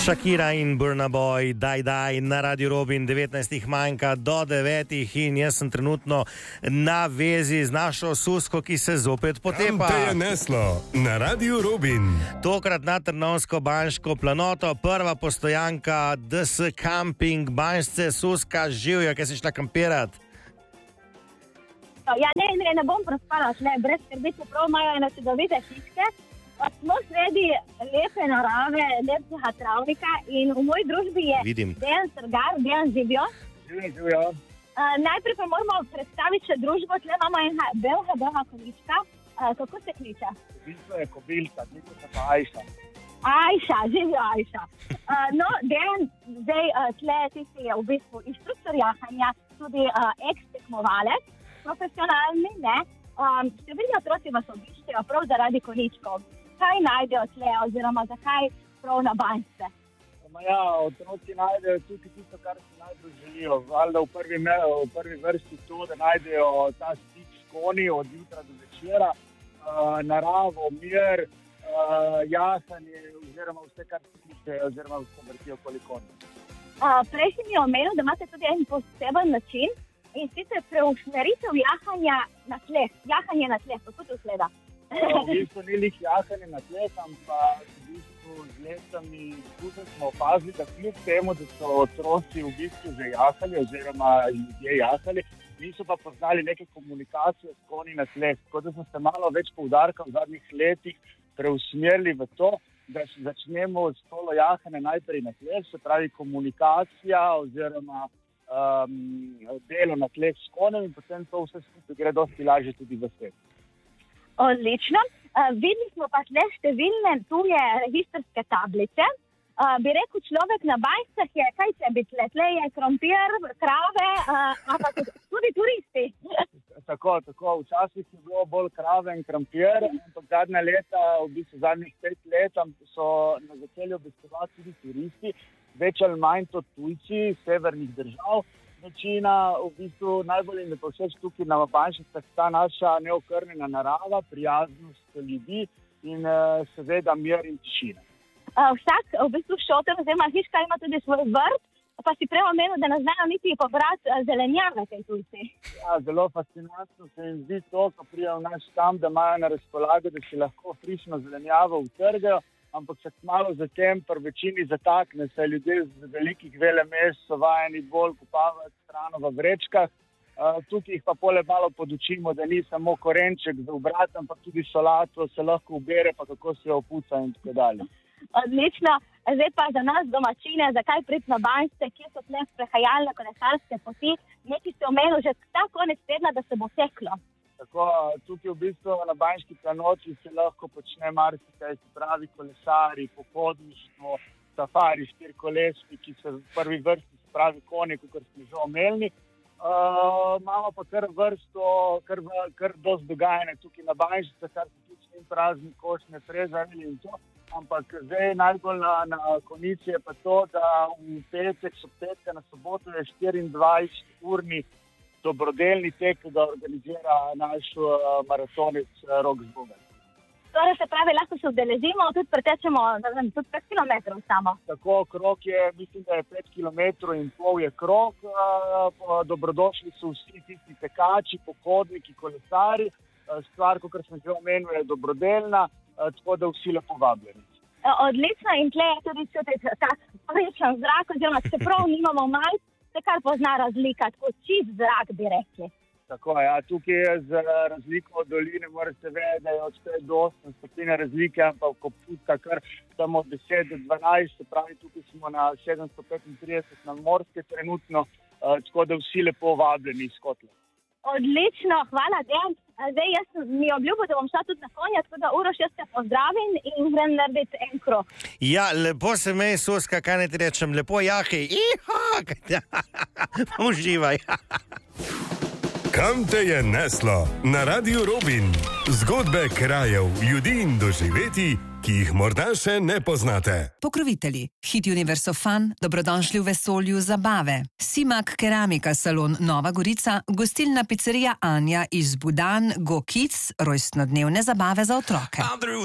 Shakira in Burna Boy, daj, na Radio Robin, 19 manjka do 9 in jaz sem trenutno na vezi z našo Susko, ki se zopet potepa. Kam te je neslo? Na Radio Robin. Tokrat na Trnovsko-Banjško planoto, prva postojanka DS Camping Banjšce. Suska, živjo, kaj si šla kampirat? Ja, ne bom prospala, brez skrbi, čeprav imajo ene čudovite hiške. Smo sredi lepe narave, lepega travnika in v moji družbi je Dejan Strgar. Dejan, živijo. Živijo. Najprej pa moramo predstaviti še družbo. Tle imamo enega belega količka. Kako se kliče? V bistvu je kobilka, nikdo se pa Ajša. Ajša, živijo Ajša. No, Dejan, zdaj tle ti si je v bistvu inštruktor jahanja, tudi ex-tekmovalec, profesionalni, ne? Številni otroci vas obiščejo prav zaradi količkov. Kaj najdejo tle oziroma zakaj prav na Banjšce? Ja, otroci najdejo tukaj tisto, kar si najbolj želijo. Valjda v prvi vrsti to, da najdejo ta stik s konji od jutra do večera, naravo, mir, jahanje oziroma vse, kar se kliče oziroma vse vrti okoli konja. Prej si mi omenil, da imate tudi en poseben način in sicer preusmeritev jahanja na tleh. Jahanje na tleh, kako to izgleda? V bistvu ni lih jahanje na tleh, ampak v bistvu z letami smo opazili, da kljub temu, da so otroci v bistvu že jahali oziroma ljudje jahali, niso pa poznali neke komunikacije s konji na tleh. Tako da smo se malo več poudarka v zadnjih letih preusmerili v to, da začnemo s tolo jahanje najprej na tleh, se pravi komunikacija oziroma delo na tleh s konjem in potem to vse skupaj gre dosti lažje tudi v svet. Odlično. Videli smo pa tle številne tuje registrske tablice. Bi rekel človek na Banjšcah je, kaj se bi tle je krompir, krave, ampak tudi turisti. Tako. Včasih je bilo bolj krave in krompir, ampak zadnja leta, v bistvu zadnjih 5 let so na začeli obiskovati tudi turisti, več ali manj to tujci severnih držav. Večina, v bistvu najbolj jim je pa všeč tukaj na Banjšicah ta naša neokrnjena narava, prijaznost ljudi in seveda mir in tišina. Vsak v bistvu šotor oziroma hiška ima tudi svoj vrt, pa si prej omenil, da ne znajo niti pobrati zelenjave tej tujci. Ja, zelo fascinantno se jim zdi to, ko prijajo naš tam, da imajo na razpolago, da si lahko frišno zelenjavo utrgajo, ampak se malo zatem pri večini zatakne, saj ljudje z velikih velemest so vajeni bolj kupavati hrano v vrečkah. Tukaj jih pa pole malo podučimo, da ni samo korenček za obrat, ampak tudi solato se lahko ubere, pa kako se jo opuca in tako dalje. Odlično. Zdaj pa za nas domačine, zakaj priti na Banjšce, kje so tle sprehajalne kolesarske poti? Nekaj ste omenil že ta konec tedna, da se bo teklo. Tako, tukaj v bistvu na Banjški planoti se lahko počne marsikaj, se pravi kolesari, pohodništvo, safari, 4-kolesni, ki so v prvi vrsti, se pravi konje, kot smo že omenili. Imamo pa kar dosti dogajanja tukaj na Banjšicah, kar se tiče praznik, košnje, trezarili in to. Ampak zdaj najbolj na konici je pa to, da v petek, petka na soboto je 24-urni dobrodelni tek, ki ga organizira naš maratonec Rok Žbogar. Torej se pravi, lahko se udeležimo, tudi pretečemo tudi 5 kilometrov samo. Tako, krog je, mislim, da je 5,5 kilometrov je krog. Dobrodošli so vsi tisti tekači, pohodniki, kolesari. Stvar, kot sem že omenil, je dobrodelna, tako da vsi lepo vabljeni. Odlično in tle je tudi čutiti tak prečen zrak, oziroma čeprav nimamo malj, se kar pozna razlika, tako čist zrak bi rekli. Tako, ja, tukaj je z razliko od doline, morate vedeti, da je od 5 do 8 stopinj razlike, ampak občutka kar samo 10 do 12, se pravi, tukaj smo na 735 na Morske trenutno, tako da vsi lepo vabljeni iz Kotla. Odlično, hvala, Dejan. Zdaj jaz mi obljubil, da bom šla tudi na konja, tako da Uroš, jaz te pozdravim in grem narediti en krog. Ja, lepo se mej, Suska, kaj ne ti rečem, lepo jahi, uživaj. Kam te je neslo? Na Radio Robin. Zgodbe krajev, ljudi in doživetij, ki jih morda še ne poznate. Pokrovitelji. Hit Universo Fun, dobrodošli v vesolju zabave. Simak Keramika salon Nova Gorica, gostilna pizzerija Anja iz Budan, Go Kids, rojstnodnevne zabave za otroke.